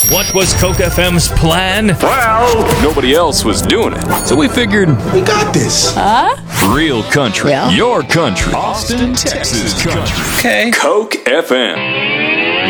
What was Coke FM's plan? Well, nobody else was doing it. So we figured, We got this. real country, Yeah. your country, Austin, Texas country. Okay. Coke FM.